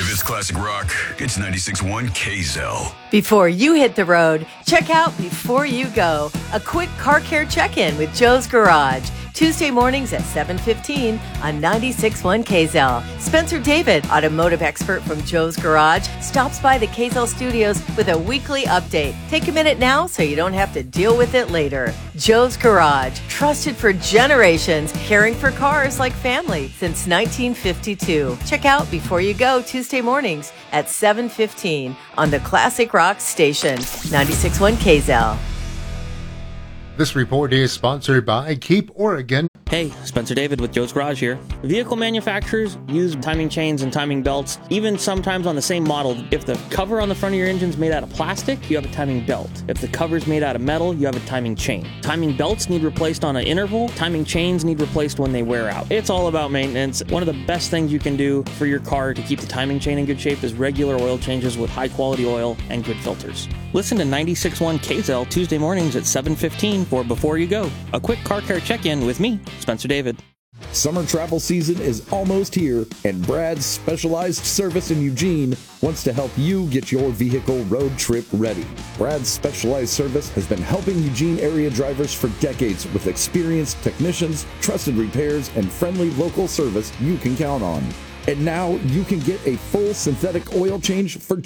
If it's classic rock, it's 96.1 KZEL. Before you hit the road, check out Before You Go, a quick car care check-in with Joe's Garage. Tuesday mornings at 7:15 on 96.1 KZEL. Spencer David, automotive expert from Joe's Garage, stops by the KZEL studios with a weekly update. Take a minute now so you don't have to deal with it later. Joe's Garage, trusted for generations, caring for cars like family since 1952. Check out Before You Go Tuesday mornings at 7:15 on the Classic Rock station, 96.1 KZEL. This report is sponsored by Keep Oregon. Hey, Spencer David with Joe's Garage here. Vehicle manufacturers use timing chains and timing belts, even sometimes on the same model. If the cover on the front of your engine is made out of plastic, you have a timing belt. If the cover is made out of metal, you have a timing chain. Timing belts need replaced on an interval. Timing chains need replaced when they wear out. It's all about maintenance. One of the best things you can do for your car to keep the timing chain in good shape is regular oil changes with high-quality oil and good filters. Listen to 96.1 KZEL Tuesday mornings at 7:15 for Before You Go, a quick car care check-in with me, Spencer David. Summer travel season is almost here, and Brad's Specialized Service in Eugene wants to help you get your vehicle road trip ready. Brad's Specialized Service has been helping Eugene area drivers for decades with experienced technicians, trusted repairs, and friendly local service you can count on. And now you can get a full synthetic oil change for